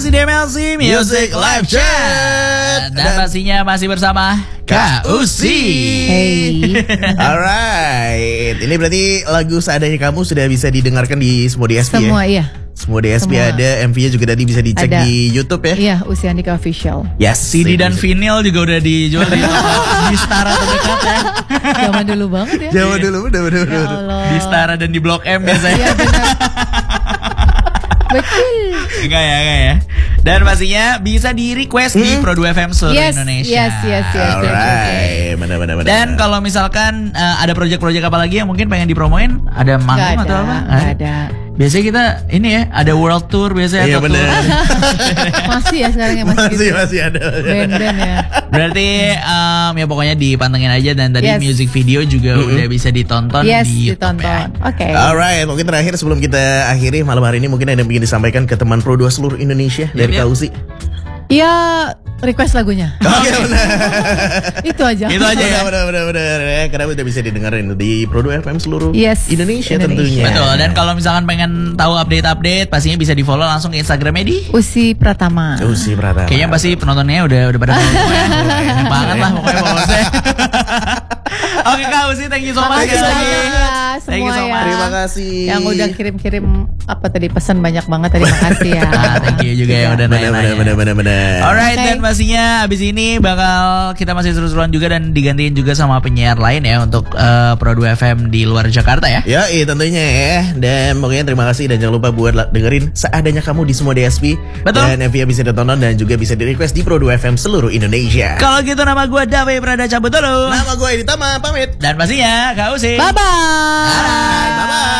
masih di MLC Music Live Chat. Dan pastinya masih bersama Kak Usi. Hey. Alright, ini berarti lagu Seadanya Kamu sudah bisa didengarkan di semua DSP Semua ya? Semua DSP ada, MV-nya juga tadi bisa dicek ada di YouTube ya? Iya, Usi Andika Official. Yes, CD dan vinyl juga udah dijual di di Stara terdekat ya. Zaman dulu banget ya. Zaman dulu, bener. Ya Allah. Di Stara dan di Blok M biasanya. Iya benar. Betul. Enggak ya. Dan pastinya bisa di request di Pro 2 FM seluruh Indonesia. Yes. Alright, bener. Dan kalau misalkan ada project-project apa lagi yang mungkin pengen dipromoin, ada manggung atau apa? Nggak ada. Biasanya kita ini ya, ada world tour biasanya. Iya bener. Masih ya sekarang ya Masih ada. Band-band ya. Berarti ya pokoknya dipantengin aja. Dan tadi music video juga udah bisa ditonton di YouTube. Ditonton. Oke. Alright, mungkin terakhir sebelum kita akhiri malam hari ini, mungkin ada yang ingin disampaikan ke teman Pro 2 seluruh Indonesia dari Kak Usi. Ya, request lagunya. Oke, benar. Itu aja. Ya. Benar. Karena udah bisa didengarin di Pro 2 FM seluruh Indonesia tentunya. Betul. Dan kalau misalkan pengen tahu update pastinya bisa di follow langsung ke Instagramnya di Usi Pratama. Kayaknya pasti penontonnya udah pada banyak banget lah pokoknya follow-nya. Oke Kak Usi, thank you so much. Thank you so much. Terima kasih. Yang udah kirim-kirim apa tadi pesan banyak banget, terima kasih ya. Thank you juga ya udah nanya. Bener. Alright, dan pastinya abis ini bakal kita masih seru-seruan juga dan digantiin juga sama penyiar lain ya untuk Pro 2 FM di luar Jakarta ya. Ya, tentunya ya. Dan pokoknya terima kasih dan jangan lupa buat dengerin Seadanya Kamu di semua DSP. Betul. Dan MV bisa ditonton dan juga bisa di request di Pro 2 FM seluruh Indonesia. Kalau gitu nama gue Dave Prada cabut dulu. Nama gue Edi Tama pamit. Dan pastinya Kak Usi. Bye-bye. Bye-bye.